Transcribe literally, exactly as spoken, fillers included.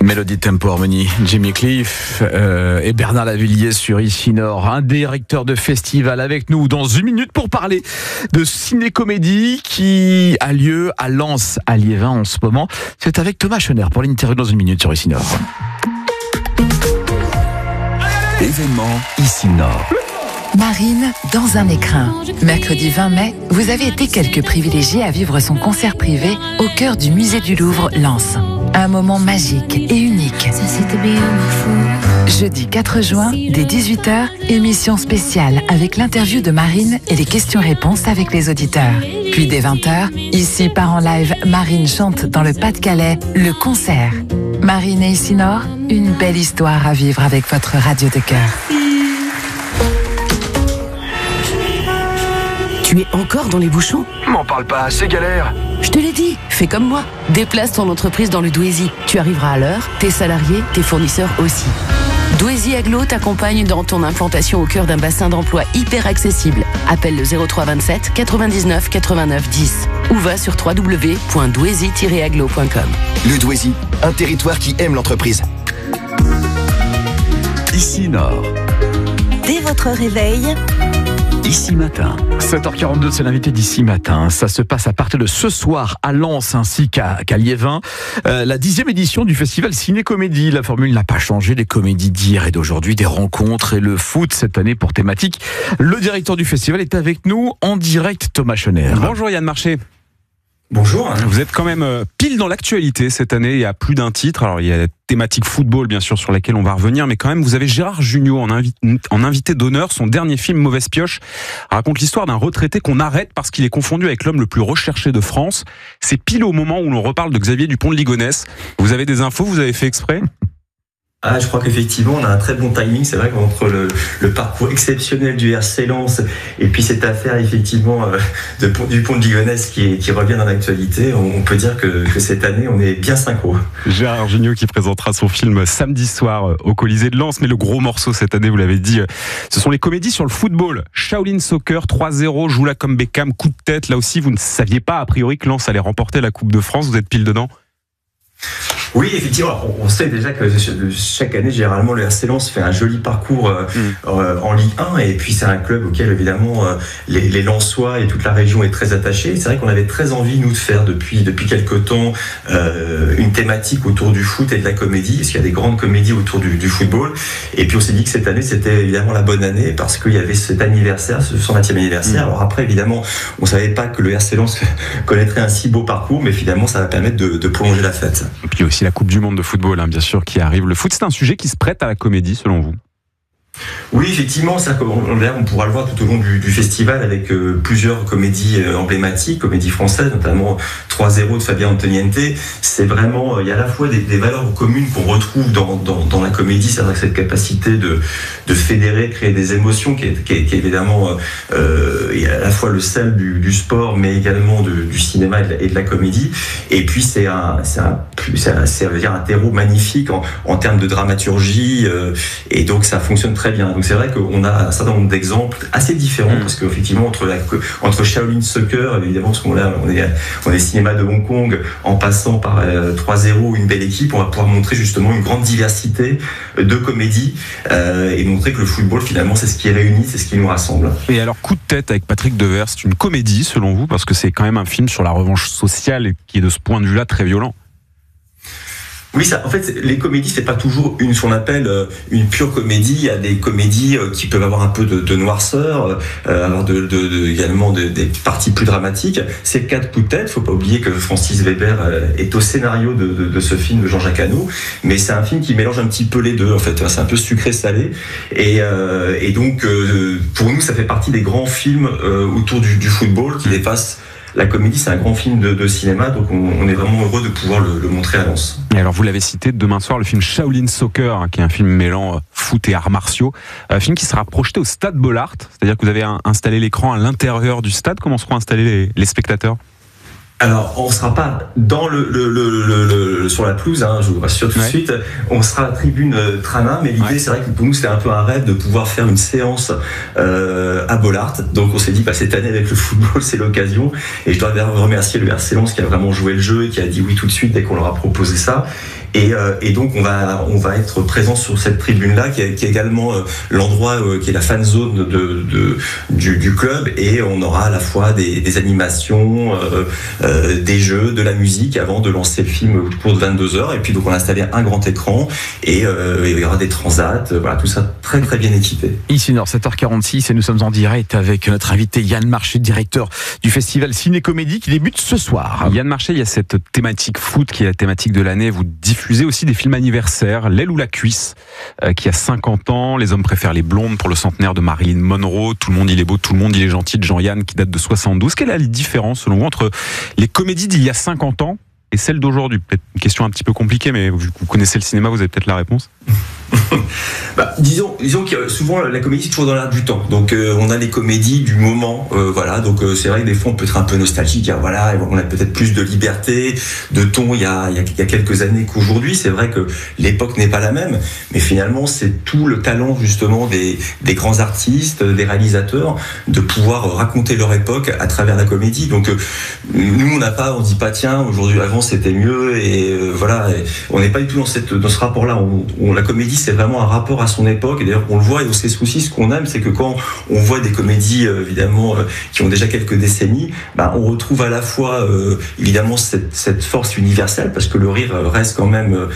Mélodie Tempo Harmonie, Jimmy Cliff euh, et Bernard Lavilliers sur Ici Nord, un directeur de festival avec nous dans une minute pour parler de ciné-comédie qui a lieu à Lens, à Liévin en ce moment. C'est avec Thomas Schoner pour l'interview dans une minute sur Ici Nord. Événement Ici Nord. Marine dans un écrin. Mercredi vingt mai, vous avez été quelques privilégiés à vivre son concert privé au cœur du musée du Louvre, Lens. Un moment magique et unique. Jeudi quatre juin, dès dix-huit heures, émission spéciale avec l'interview de Marine et les questions-réponses avec les auditeurs. Puis dès vingt heures, ici part en live, Marine chante dans le Pas-de-Calais, le concert. Marine et Ici Nord, une belle histoire à vivre avec votre radio de cœur. Tu es encore dans les bouchons ? M'en parle pas, c'est galère. Je te l'ai dit, fais comme moi. Déplace ton entreprise dans le Douaisis. Tu arriveras à l'heure, tes salariés, tes fournisseurs aussi. Douaisis Aglo t'accompagne dans ton implantation au cœur d'un bassin d'emploi hyper accessible. Appelle le zéro trois vingt-sept quatre-vingt-dix-neuf quatre-vingt-neuf dix ou va sur w w w point douaisis tiret aglo point com. Le Douaisis, un territoire qui aime l'entreprise. Ici Nord. Dès votre réveil, Ici Matin. sept heures quarante-deux, c'est l'invité d'Ici Matin. Ça se passe à partir de ce soir à Lens ainsi qu'à, qu'à Liévin. Euh, la dixième édition du festival Ciné-Comédie. La formule n'a pas changé. Les comédies d'hier et d'aujourd'hui, des rencontres et le foot cette année pour thématique. Le directeur du festival est avec nous en direct, Thomas Schoner. Bonjour Yann Marché. Bonjour. Vous êtes quand même pile dans l'actualité cette année, il y a plus d'un titre. Alors il y a la thématique football bien sûr sur laquelle on va revenir, mais quand même vous avez Gérard Jugnot en, invi- en invité d'honneur. Son dernier film Mauvaise Pioche raconte l'histoire d'un retraité qu'on arrête parce qu'il est confondu avec l'homme le plus recherché de France. C'est pile au moment où l'on reparle de Xavier Dupont de Ligonnès. Vous avez des infos, vous avez fait exprès ? Ah, je crois qu'effectivement, on a un très bon timing. C'est vrai qu'entre le, le parcours exceptionnel du R C Lens et puis cette affaire, effectivement, euh, de, du pont de Ligonnès qui, qui revient dans l'actualité, on, on peut dire que, que cette année, on est bien synchro. Gérard Jugnot qui présentera son film samedi soir au Colisée de Lens. Mais le gros morceau cette année, vous l'avez dit, ce sont les comédies sur le football. Shaolin Soccer, trois zéro, joue là comme Beckham, coup de tête. Là aussi, vous ne saviez pas a priori que Lens allait remporter la Coupe de France. Vous êtes pile dedans ? Oui, effectivement, on sait déjà que chaque année, généralement, le R C Lens fait un joli parcours euh, mmh. euh, en Ligue un, et puis c'est un club auquel, évidemment, euh, les, les Lensois et toute la région est très attachée. C'est vrai qu'on avait très envie, nous, de faire depuis, depuis quelques temps euh, une thématique autour du foot et de la comédie, parce qu'il y a des grandes comédies autour du, du football, et puis on s'est dit que cette année, c'était évidemment la bonne année, parce qu'il y avait cet anniversaire, ce cent vingtième anniversaire. Mmh. Alors après, évidemment, on ne savait pas que le R C Lens connaîtrait un si beau parcours, mais finalement, ça va permettre de, de prolonger la fête. Et puis aussi la Coupe du Monde de football, hein, bien sûr, qui arrive. Le foot, c'est un sujet qui se prête à la comédie, selon vous ? Oui, effectivement, ça, on, on pourra le voir tout au long du, du festival avec euh, plusieurs comédies euh, emblématiques, comédies françaises, notamment trois zéro de Fabien Antoniente. C'est vraiment, euh, il y a à la fois des, des valeurs communes qu'on retrouve dans, dans, dans la comédie, c'est-à-dire cette capacité de, de fédérer, créer des émotions, qui est, qui est, qui est évidemment euh, il y a à la fois le sel du, du sport, mais également de, du cinéma et de, la, et de la comédie. Et puis c'est un, c'est un, c'est un, c'est, dire, un terreau magnifique en, en termes de dramaturgie, euh, et donc ça fonctionne très bien. Donc c'est vrai qu'on a un certain nombre d'exemples assez différents, mmh. parce qu'effectivement entre, la, entre Shaolin Soccer, évidemment, parce qu'on est, on est, on est cinéma de Hong Kong, en passant par euh, trois zéro, une belle équipe, on va pouvoir montrer justement une grande diversité de comédies euh, et montrer que le football, finalement, c'est ce qui réunit, c'est ce qui nous rassemble. Et alors, Coup de tête avec Patrick Devers, c'est une comédie selon vous, parce que c'est quand même un film sur la revanche sociale et qui est de ce point de vue-là très violent. Oui, ça, en fait, les comédies, c'est pas toujours une, ce qu'on appelle euh, une pure comédie. Il y a des comédies euh, qui peuvent avoir un peu de, de noirceur, euh, avoir de, de, de, également de, des parties plus dramatiques. C'est le cas de Coup de tête. Faut pas oublier que Francis Weber euh, est au scénario de, de, de ce film de Jean-Jacques Hano. Mais c'est un film qui mélange un petit peu les deux, en fait. C'est un peu sucré-salé. Et, euh, et donc, euh, pour nous, ça fait partie des grands films euh, autour du, du football qui dépassent la comédie. C'est un grand film de, de cinéma, donc on, on est vraiment heureux de pouvoir le, le montrer à Lens. Et alors vous l'avez cité demain soir, le film Shaolin Soccer, hein, qui est un film mêlant foot et arts martiaux, un film qui sera projeté au stade Bollaert, c'est-à-dire que vous avez un, installé l'écran à l'intérieur du stade. Comment seront installés les, les spectateurs ? Alors, on ne sera pas dans le, le, le, le, le sur la pelouse, hein, je vous rassure tout de ouais. suite. On sera à la tribune euh, Trana, mais l'idée, ouais. c'est vrai que pour nous, c'était un peu un rêve de pouvoir faire une séance euh, à Bollaert. Donc, on s'est dit, bah, cette année, avec le football, c'est l'occasion. Et je dois remercier le R C Lens qui a vraiment joué le jeu et qui a dit oui tout de suite dès qu'on leur a proposé ça. Et, euh, et donc on va on va être présent sur cette tribune là qui est, qui est également euh, l'endroit euh, qui est la fan zone de, de, de du, du club, et on aura à la fois des, des animations, euh, euh, des jeux, de la musique avant de lancer le film au cours de vingt-deux heures. Et puis donc on a installé un grand écran et euh, il y aura des transats, euh, voilà, tout ça très très bien équipé. Ici Nord, sept heures quarante-six, et nous sommes en direct avec notre invité Yann Marché, directeur du festival Ciné-Comédie qui débute ce soir. Yann Marché, il y a cette thématique foot qui est la thématique de l'année. Vous diffusez aussi des films anniversaires, L'aile ou la cuisse, euh, qui a cinquante ans, Les hommes préfèrent les blondes pour le centenaire de Marilyn Monroe, Tout le monde il est beau, tout le monde il est gentil de Jean-Yann qui date de soixante-douze. Quelle est la différence selon vous entre les comédies d'il y a cinquante ans et celles d'aujourd'hui? Peut-être une question un petit peu compliquée, mais vu que vous connaissez le cinéma, vous avez peut-être la réponse. Bah, disons, disons que souvent la comédie c'est toujours dans l'air du temps. Donc euh, on a les comédies du moment, euh, voilà. Donc euh, c'est vrai que des fois on peut être un peu nostalgique. Hein, voilà, on a peut-être plus de liberté, de ton il y a, il y a, il y a quelques années qu'aujourd'hui. C'est vrai que l'époque n'est pas la même, mais finalement c'est tout le talent justement des, des grands artistes, des réalisateurs, de pouvoir raconter leur époque à travers la comédie. Donc euh, nous on n'a pas, on dit pas tiens aujourd'hui avant c'était mieux et euh, voilà. Et on n'est pas du tout dans cette dans ce rapport-là. On, on, la comédie c'est vraiment un rapport à son époque, et d'ailleurs on le voit, et on sait aussi ce qu'on aime, c'est que quand on voit des comédies euh, évidemment euh, qui ont déjà quelques décennies, bah, on retrouve à la fois euh, évidemment cette, cette force universelle, parce que le rire reste quand même euh,